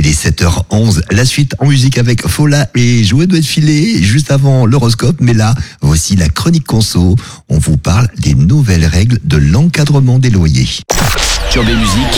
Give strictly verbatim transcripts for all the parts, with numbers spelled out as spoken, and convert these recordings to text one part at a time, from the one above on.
Il est sept heures onze. La suite en musique avec Fola et Jouet doit être filé juste avant l'horoscope. Mais là, voici la chronique conso. On vous parle des nouvelles règles de l'encadrement des loyers. Sur des musiques,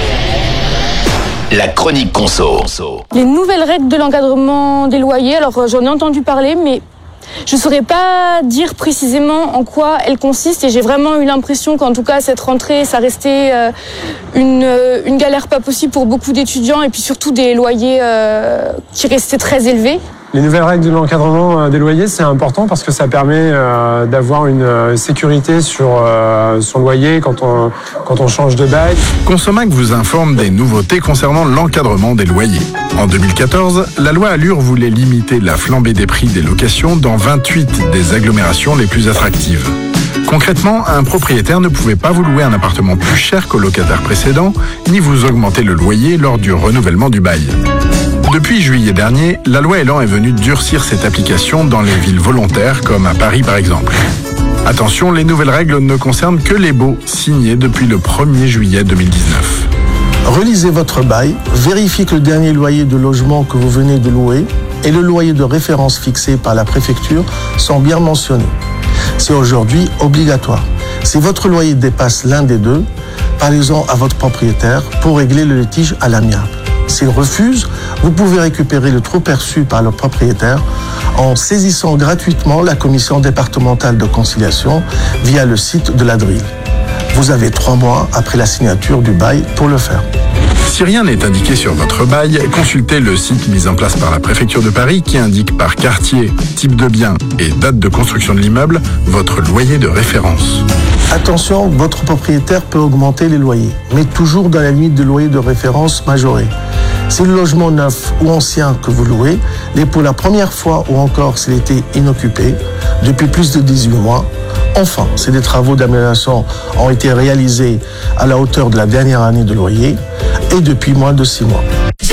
la chronique conso. Les nouvelles règles de l'encadrement des loyers, alors j'en ai entendu parler, mais je ne saurais pas dire précisément en quoi elles consistent. Et j'ai vraiment eu l'impression qu'en tout cas, cette rentrée, ça restait euh, une, euh, une galère pas possible pour beaucoup d'étudiants et puis surtout des loyers euh, qui restaient très élevés. Les nouvelles règles de l'encadrement des loyers, c'est important parce que ça permet euh, d'avoir une euh, sécurité sur euh, son loyer quand on, quand on change de bail. Consomac vous informe des nouveautés concernant l'encadrement des loyers. En deux mille quatorze, la loi Allure voulait limiter la flambée des prix des locations dans vingt-huit des agglomérations les plus attractives. Concrètement, un propriétaire ne pouvait pas vous louer un appartement plus cher qu'au locataire précédent, ni vous augmenter le loyer lors du renouvellement du bail. Depuis juillet dernier, la loi Elan est venue durcir cette application dans les villes volontaires, comme à Paris par exemple. Attention, les nouvelles règles ne concernent que les baux signés depuis le premier juillet deux mille dix-neuf. Relisez votre bail, vérifiez que le dernier loyer de logement que vous venez de louer et le loyer de référence fixé par la préfecture sont bien mentionnés. C'est aujourd'hui obligatoire. Si votre loyer dépasse l'un des deux, parlez-en à votre propriétaire pour régler le litige à l'amiable. S'il refuse, vous pouvez récupérer le trop perçu par le propriétaire en saisissant gratuitement la commission départementale de conciliation via le site de l'A D R I L. Vous avez trois mois après la signature du bail pour le faire. Si rien n'est indiqué sur votre bail, consultez le site mis en place par la préfecture de Paris qui indique par quartier, type de bien et date de construction de l'immeuble votre loyer de référence. Attention, votre propriétaire peut augmenter les loyers, mais toujours dans la limite de loyer de référence majoré. Si le logement neuf ou ancien que vous louez l'est pour la première fois ou encore s'il était inoccupé depuis plus de dix-huit mois, enfin, si des travaux d'amélioration ont été réalisés à la hauteur de la dernière année de loyer et depuis moins de six mois.